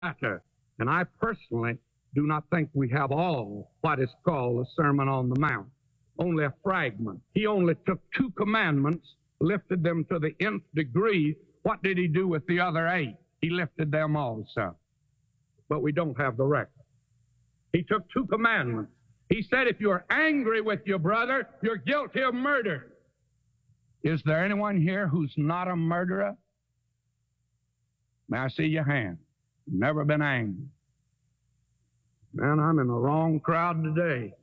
matter. And I personally do not think we have all what is called the Sermon on the Mount. Only a fragment. He only took 2 commandments, lifted them to the nth degree. What did he do with the other 8? He lifted them also. But we don't have the record. He took 2 commandments. He said, if you're angry with your brother, you're guilty of murder. Is there anyone here who's not a murderer? May I see your hand? Never been angry. Man, I'm in the wrong crowd today.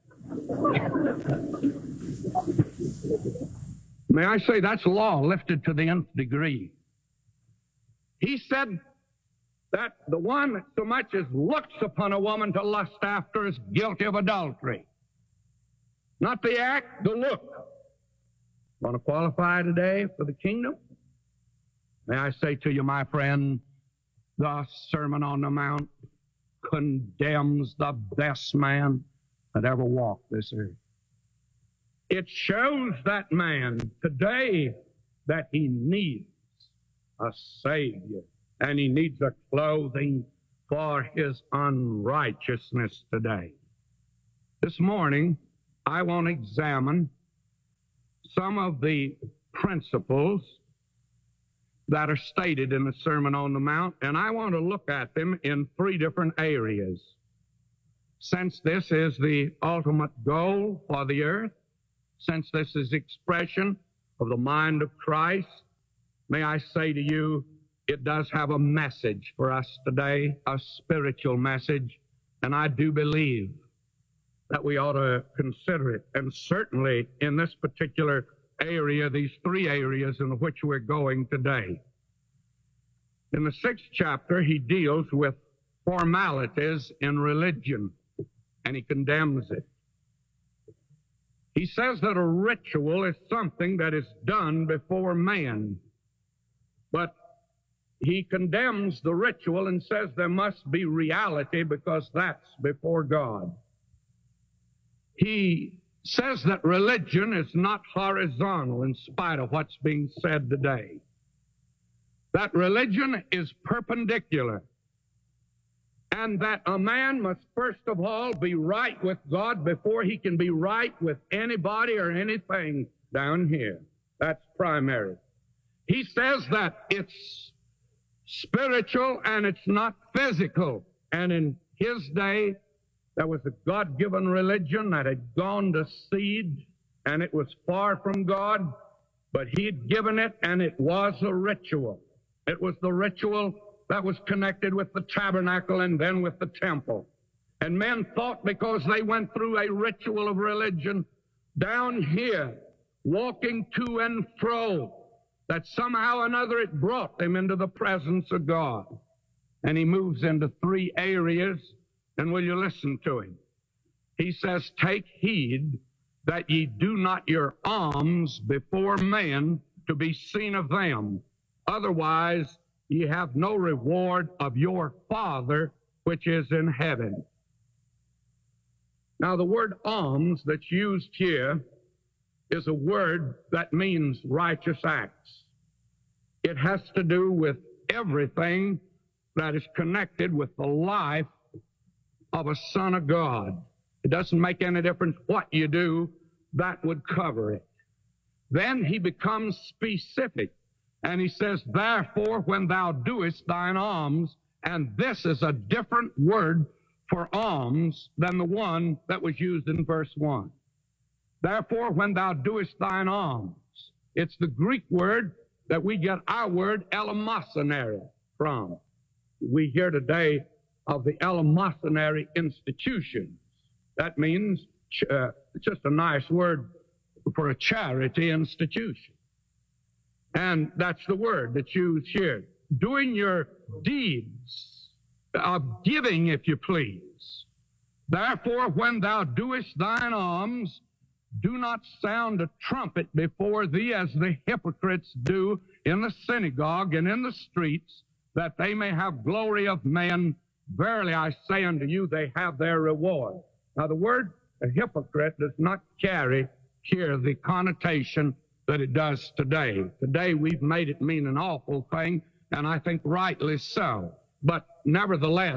May I say that's law lifted to the nth degree. He said that the one that so much as looks upon a woman to lust after is guilty of adultery. Not the act, the look. Want to qualify today for the kingdom? May I say to you, my friend, the Sermon on the Mount condemns the best man that ever walked this earth. It shows that man today that he needs a Savior, and he needs a clothing for his unrighteousness today. This morning, I want to examine some of the principles that are stated in the Sermon on the Mount, and I want to look at them in 3 different areas. Since this is the ultimate goal for the earth, since this is expression of the mind of Christ, may I say to you, it does have a message for us today, a spiritual message, and I do believe that we ought to consider it. And certainly in this particular area, these 3 areas in which we're going today. In the 6th chapter, he deals with formalities in religion, and he condemns it. He says that a ritual is something that is done before man, but he condemns the ritual and says there must be reality because that's before God. He says that religion is not horizontal in spite of what's being said today. That religion is perpendicular. And that a man must first of all be right with God before he can be right with anybody or anything down here. That's primary. He says that it's spiritual and it's not physical. And in his day, there was a God-given religion that had gone to seed, and it was far from God, but he had given it, and it was a ritual. It was the ritual that was connected with the tabernacle and then with the temple. And men thought because they went through a ritual of religion down here, walking to and fro, that somehow or another it brought them into the presence of God. And he moves into 3 areas. And will you listen to him? He says, take heed that ye do not your alms before men to be seen of them. Otherwise, ye have no reward of your Father which is in heaven. Now, the word alms that's used here is a word that means righteous acts. It has to do with everything that is connected with the life of a son of God. It doesn't make any difference what you do, that would cover it. Then he becomes specific, and he says, therefore, when thou doest thine alms, and this is a different word for alms than the one that was used in verse 1. Therefore, when thou doest thine alms, it's the Greek word that we get our word eleemosynary from. We hear today of the eleemosynary institutions. That means it's just a nice word for a charity institution. And that's the word that's used here. Doing your deeds of giving, if you please. Therefore, when thou doest thine alms, do not sound a trumpet before thee as the hypocrites do in the synagogue and in the streets, that they may have glory of men. Verily I say unto you, they have their reward. Now the word a hypocrite does not carry here the connotation that it does today. Today we've made it mean an awful thing, and I think rightly so. But nevertheless,